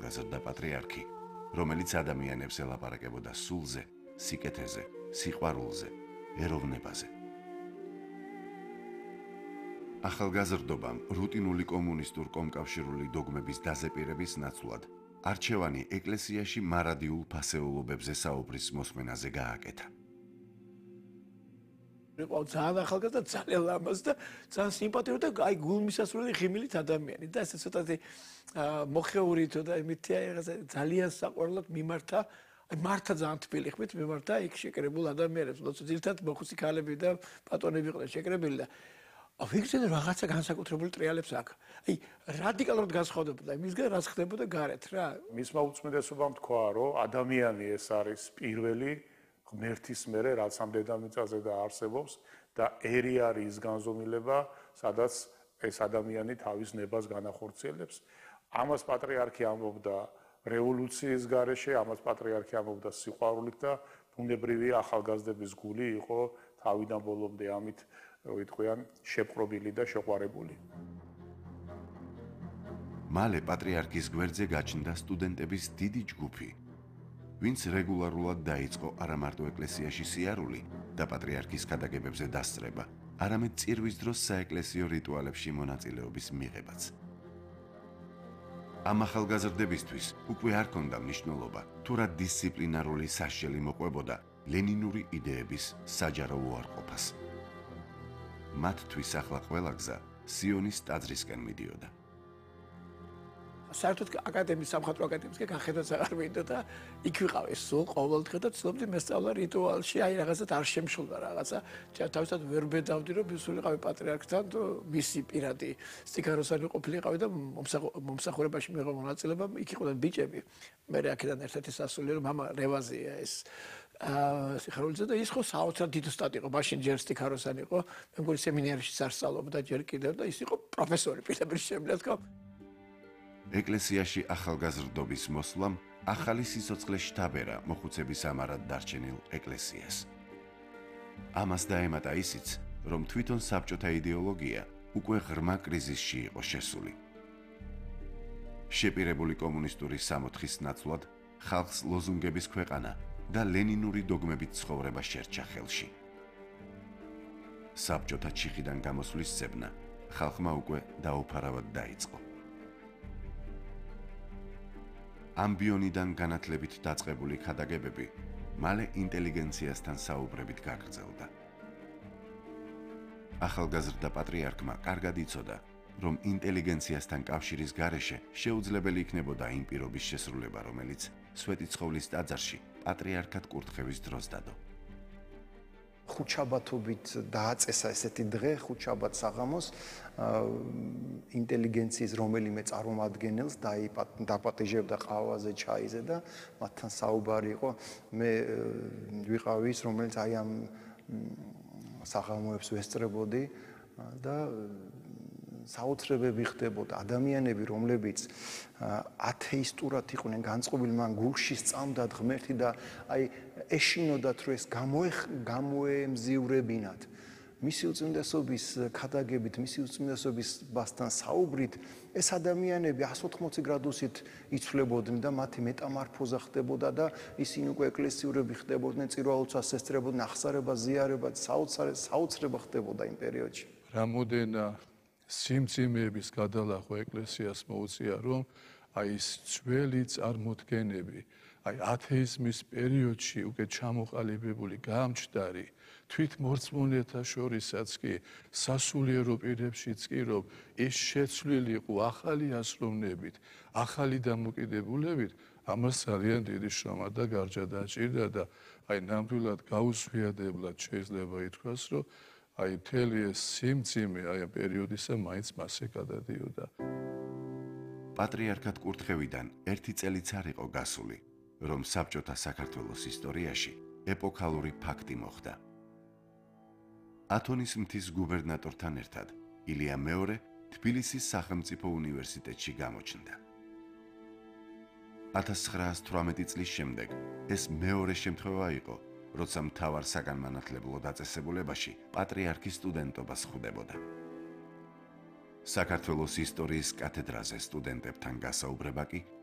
ახალგაზრდა პატრიარქი, რომელიც ადამიანებს ელაპარაკებოდა სულზე, სიკეთეზე, სიყვარულზე, ეროვნებაზე. ახალგაზრდობამ რუტინული კომუნისტურ კომკავშირული დოგმების დაზეპირების ნაცვლად არჩევანი ეკლესიაში მარადიულ ფასეულობებზე საუბრის მოსმენაზე გააკეთა. იყო ძალიან ახალგაზრდა, ძალიან ლამაზ და ძალიან სიმპათიური და აი გულმისასვლელი ღიმილით ადამიანი და ესე ცოტათი მოხეურით და იმითია ძალიან საყვარლად მიმართა, აი მართა ძალიან თბილი ხმით მიმართა იქ შეკრებულ ადამიანებს, როცა ძირთად მოხუცი ქალები და პატონები იყვნენ შეკრებილი და ვიგრძელე რაღაცა განსაკუთრებული ტრიალებს აქ. აი რადიკალურად განსხვავდებოდა იმისგან, რაც ხდებოდა გარეთ რა. მისმა უწმიდესობამ თქვა, რომ ადამიანი ეს არის პირველი ღმერთის მერე, რაც ამ დედამიწაზე და არსებობს და ერი არის ის განზომილება, სადაც ეს ადამიანი თავის ნებას განახორციელებს. ამას პატრიარქი ამბობდა რევოლუციის გარეშე, ამას პატრიარქი ამბობდა სიყვარულით და ბუნებრივია ახალგაზრდების გული იყო თავიდან ბოლომდე ამით ვიტყვიან შეპყრობილი და შეყვარებული. მალე პატრიარქის გვერდზე გაჩნდა სტუდენტების დიდი ჯგუფი, ვინც რეგულარულად დაიწყო არა მარტო ეკლესიაში სიარული და პატრიარქის ქადაგებებზე დასწრება, არამედ წირვის დროს საეკლესიო რიტუალებში მონაწილეობის მიღებაც. ამ ახალგაზრდებისთვის უკვე არ ქონდა მნიშვნელობა, თუ რა დისციპლინარული სასჯელი მოყვებოდა ლენინური იდეების საჯარო უარყოფას. მათთვის ახლა ყველა გზა სიონის ტაძრისკენ მიდიოდა. საერთოდ აკადემიის სამხატვრო აკადემიისკენ გახედვაც აღარ მინდოდა და იქ ვიყავი სულ ყოველდღე და ცდილობდი მესწავლა რიტუალში, აი რაღაცად არ შემშულდა რაღაცა. თავისთავად ვერ ბედავდი, რომ ვისულიყავი პატრიარქთან და მისი პირადი სტიქაროსანი ყოფილიყავი და მომსახურებაში მიიღო მონაწილეობა. იქ იყვნენ ბიჭები. მე აქედან ერთ-ერთი სასულიერო მამა რევაზია ეს სიხარულიძე და ის ხო საოცრად დიდ უსტატი იყო. მაშინ ჯერ სტიქაროსანი იყო, მე მგონი სემინარიაში სარსალობდა ჯერ კიდევ და ის იყო პროფესორი პირდაპირ შემიძლია თქვა. ეკლესიაში ახალგაზრდობის მოსვლამ ახალი სიცოცხლე შთაბერა მოხუცების ამარად დარჩენილ ეკლესიას. ამას დაემატა ისიც, რომ თვითონ საბჭოთა იდეოლოგია უკვე ღრმა კრიზისში იყო შესული. შეპირებული კომუნისტური სამოთხის ნაცვლად ხალხს ლოზუნგების ქვეყანა და ლენინური დოგმებით ცხოვრება შერჩა ხელში. საბჭოთა ჩიხიდან გამოსვლის ძებნა ხალხმა უკვე დაუფარავად დაიწყო. ამბიონიდან განათლებით დაწყებული ქადაგებები მალე ინტელიგენციასთან საუბრებით გაგრძელდა. ახალგაზრდა პატრიარქმა კარგად იცოდა, რომ ინტელიგენციასთან კავშირის გარეშე შეუძლებელი იქნებოდა იმ პირობის შესრულება, რომელიც სვეტიცხოვლის ტაძარში პატრიარქად კურთხევის დროს დადო. ხუთშაბათობით დააწესა ესეთი დღე, ხუთშაბათ საღამოს ინტელიგენციის რომელიმე წარმომადგენელს დაპატეჟებდა ყავაზე, ჩაიზე და მათთან საუბარი იყო. მე ვიყავი ის, რომელიც აი ამ საღამოებს ვესწრებოდი და საოცრებები ხდებოდა. ადამიანები, რომლებიც ათეისტურად იყვნენ განწყობილი, მან გულში სწამდათ ღმერთი და აი ეშინოდათ, რომ ეს გამოემზივრებინათ. მისი უწმინდესობის ქადაგებით, მისი უწმინდესობასთან საუბრით, ეს ადამიანები 180 გრადუსით იცვლებოდნენ და მათი მეტამორფოზა ხდებოდა და ისინი უკვე ეკლესიურები ხდებოდნენ, წირვალოცვას ესწრებოდნენ, აღსარება, ზიარება, საოცრება ხდებოდა იმ პერიოდში. რამოდენა სიმძიმეების გადალახვა ეკლესიას მოუწია, რომ აი ეს ძველი წარმოდგენები, აი ათეიზმის პერიოდში უკვე ჩამოყალიბებული გამჭდარი თვითმორწმუნეთა შორისაც კი სასულიერო პირებშიც კი რომ ეს შეცვლილი იყო ახალი აზროვნებით, ახალი დამოკიდებულებით, ამას ძალიან დიდი შრომა და გარჯა დაჭირდა და აი ნამდვილად გაუზვიადებლად შეიძლება ითქვას, რომ აი მთელი ეს სიმძიმე აი ამ პერიოდისა მაინც მასე გადადიოდა. პატრიარქად კურთხევიდან ერთი წელიც არ იყო გასული, რომ საბჭოთა საქართველოს ისტორიაში ეპოქალური ფაქტი მოხდა. ათონის მთის გუბერნატორთან ერთად ილია მეორე თბილისის სახელმწიფო უნივერსიტეტში გამოჩნდა. 1918 წლის შემდეგ ეს მეორე შემთხვევა იყო, როცა მთავარ საგანმანათლებლო დაწესებულებაში პატრიარქის სტუდენტობას ხვდებოდა. საქართველოს ისტორიის კათედრაზე სტუდენტებთან გასაუბრება კი